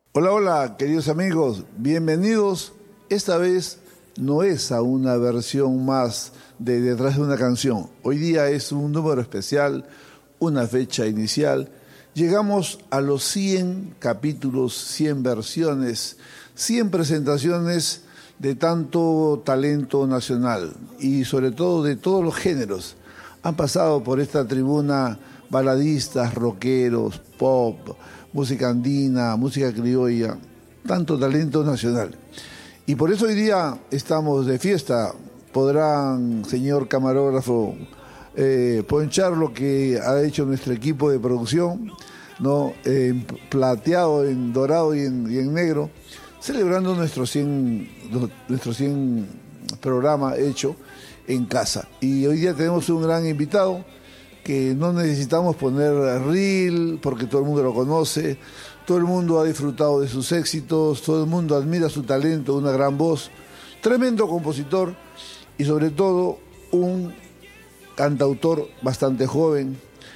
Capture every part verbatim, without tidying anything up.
Hola, hola, queridos amigos, bienvenidos. Esta vez no es a una versión más de Detrás de una canción. Hoy día es un número especial, una fecha inicial. Llegamos a los cien capítulos, cien versiones, cien presentaciones de tanto talento nacional y sobre todo de todos los géneros. Han pasado por esta tribuna baladistas, rockeros, pop, música andina, música criolla, tanto talento nacional. Y por eso hoy día estamos de fiesta. Podrán, señor camarógrafo, eh, ponchar lo que ha hecho nuestro equipo de producción, ¿no? Eh, plateado, en dorado y en, y en negro, celebrando nuestro cien, nuestro cien programa hecho en casa. Y hoy día tenemos un gran invitado que no necesitamos poner reel porque todo el mundo lo conoce, todo el mundo ha disfrutado de sus éxitos, todo el mundo admira su talento, una gran voz, tremendo compositor y sobre todo un cantautor bastante joven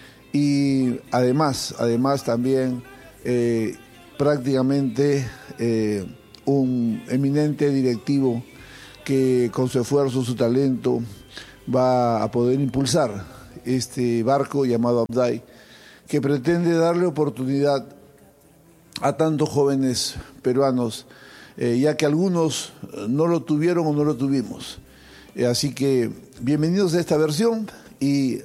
y además, además también eh, prácticamente eh, un eminente directivo que con su esfuerzo, su talento va a poder impulsar este barco llamado Abday, que pretende darle oportunidad a tantos jóvenes peruanos, eh, ya que algunos no lo tuvieron o no lo tuvimos. Eh, así que bienvenidos a esta versión y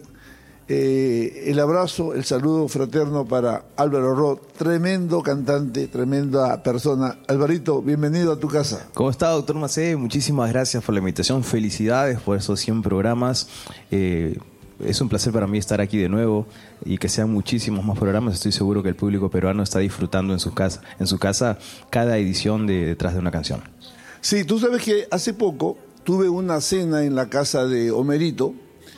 eh, el abrazo, el saludo fraterno para Álvaro Roth, tremendo cantante, tremenda persona. Alvarito, bienvenido a tu casa. ¿Cómo está, doctor Macé? Muchísimas gracias por la invitación, felicidades por esos cien programas. Eh, Es un placer para mí estar aquí de nuevo y que sean muchísimos más programas. Estoy seguro que el público peruano está disfrutando en su casa, en su casa cada edición de Detrás de una canción. Sí, tú sabes que hace poco tuve una cena en la casa de Homerito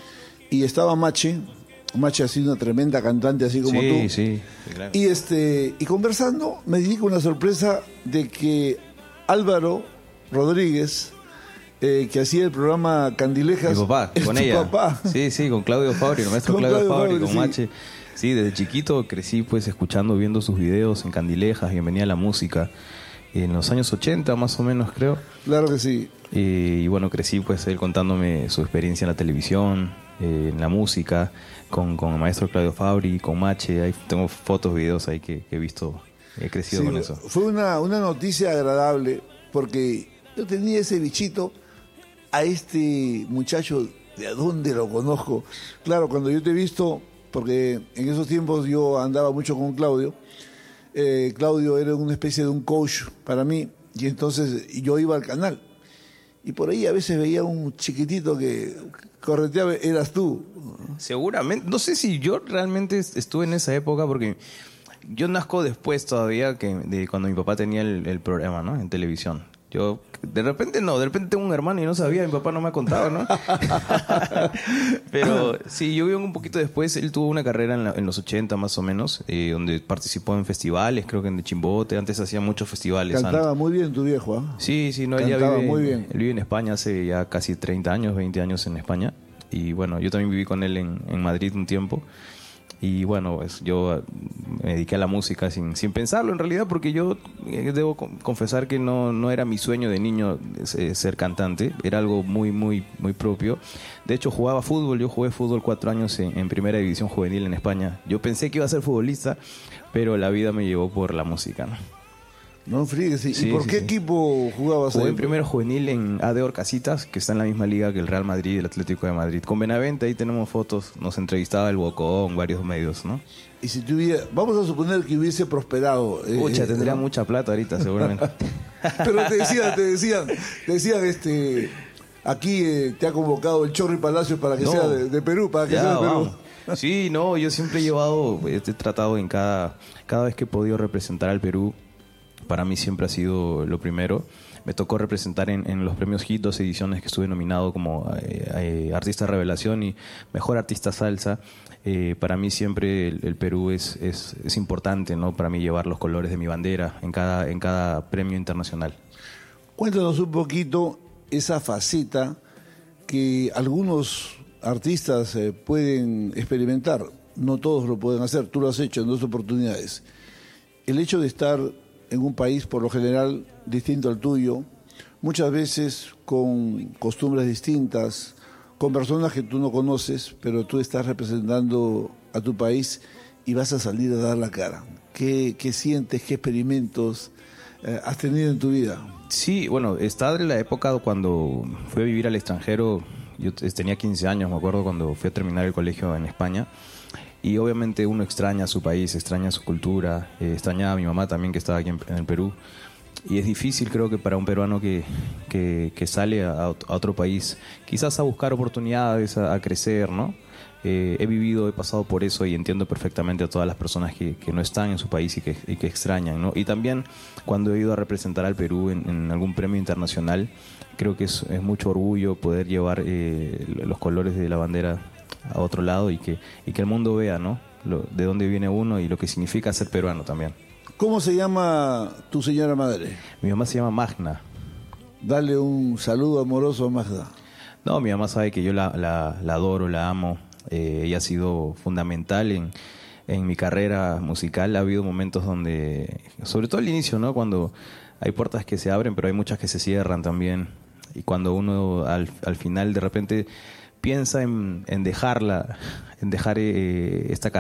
y estaba Mache. Mache ha sido una tremenda cantante así como sí, tú. Sí, sí, claro. Y, este, y conversando me di con una sorpresa de que Álvaro Rodríguez, Eh, que hacía el programa Candilejas. Mi papá, es con tu ella. papá. Sí, sí, con Claudio Fabri, el maestro Con Claudio, Claudio Fabri, Fabri, con sí. Mache. Sí, desde chiquito crecí pues escuchando, viendo sus videos en Candilejas, Bienvenida a la Música, en los años ochenta más o menos creo. Claro que sí. Y, y bueno, crecí pues él contándome su experiencia en la televisión, eh, en la música, con, con el maestro Claudio Fabri, con Mache. Ahí tengo fotos, videos ahí que, que he visto, he crecido Sí, con eso. fue una, una noticia agradable porque yo tenía ese bichito a este muchacho, ¿de dónde lo conozco? Claro, cuando yo te he visto, porque en esos tiempos yo andaba mucho con Claudio, eh, Claudio era una especie de un coach para mí, y entonces yo iba al canal, y por ahí a veces veía un chiquitito que correteaba, eras tú. Seguramente, no sé si yo realmente estuve en esa época porque yo nazco después todavía que de cuando mi papá tenía el, el programa, ¿no? En televisión. Yo, de repente no, de repente tengo un hermano y no sabía, mi papá no me ha contado, ¿no? Pero sí, yo vi un poquito después, él tuvo una carrera en, la, en los ochenta más o menos, eh, donde participó en festivales, creo que en de Chimbote, antes hacía muchos festivales. Cantaba antes. muy bien tu viejo, ¿ah? ¿eh? Sí, sí, no, él ya Cantaba vive, muy bien. Él vive en España hace ya casi treinta años, veinte años en España. Y bueno, yo también viví con él en, en Madrid un tiempo. Y bueno, pues yo me dediqué a la música sin, sin pensarlo en realidad, porque yo eh, debo confesar que no, no era mi sueño de niño eh, ser cantante, era algo muy, muy, muy propio. De hecho, jugaba fútbol, yo jugué fútbol cuatro años en, en primera división juvenil en España. Yo pensé que iba a ser futbolista, pero la vida me llevó por la música, ¿no? No frígues. ¿Y Sí, por sí, qué sí. equipo jugabas Jugué ahí? en primero juvenil en A D Orcasitas, que está en la misma liga que el Real Madrid y el Atlético de Madrid. Con Benavente, ahí tenemos fotos, nos entrevistaba el Bocón, varios medios, ¿no? Y si tuviera, vamos a suponer que hubiese prosperado. eh, Pucha, eh, tendría ¿no? mucha plata ahorita, seguramente. Pero te decían, te decían, te decían, este, aquí eh, te ha convocado el Chorri Palacios para que No. sea de, de Perú, para que Ya, sea de Perú. vamos. Sí, no, yo siempre he llevado, he tratado en cada, cada vez que he podido representar al Perú, para mí siempre ha sido lo primero. Me tocó representar en, en los premios Hit, dos ediciones que estuve nominado como eh, eh, Artista Revelación y Mejor Artista Salsa. Eh, para mí siempre el, el Perú es, es, es importante, ¿no? Para mí llevar los colores de mi bandera en cada, en cada premio internacional. Cuéntanos un poquito esa faceta que algunos artistas eh, pueden experimentar. No todos lo pueden hacer, tú lo has hecho en dos oportunidades. El hecho de estar en un país por lo general distinto al tuyo, muchas veces con costumbres distintas, con personas que tú no conoces, pero tú estás representando a tu país y vas a salir a dar la cara. ¿Qué, qué sientes, qué experimentos eh, has tenido en tu vida? Sí, bueno, está de la época cuando fui a vivir al extranjero. Yo tenía quince años, me acuerdo, cuando fui a terminar el colegio en España. Y obviamente uno extraña su país, extraña su cultura, eh, extraña a mi mamá también, que estaba aquí en, en el Perú. Y es difícil, creo que para un peruano que, que, que sale a, a otro país, quizás a buscar oportunidades, a, a crecer, ¿no? Eh, he vivido, he pasado por eso y entiendo perfectamente a todas las personas que, que no están en su país y que, y que extrañan, ¿no? Y también cuando he ido a representar al Perú en, en algún premio internacional, creo que es, es mucho orgullo poder llevar eh, los colores de la bandera a otro lado y que, y que el mundo vea, ¿no? Lo, de dónde viene uno y lo que significa ser peruano también. ¿Cómo se llama tu señora madre? Mi mamá se llama Magna. Dale un saludo amoroso a Magda. No, mi mamá sabe que yo la, la, la adoro, la amo. Eh, ella ha sido fundamental en, en mi carrera musical. Ha habido momentos donde, sobre todo al inicio, ¿no? Cuando hay puertas que se abren, pero hay muchas que se cierran también. Y cuando uno al, al final de repente piensa en, en dejarla, en dejar eh, esta carrera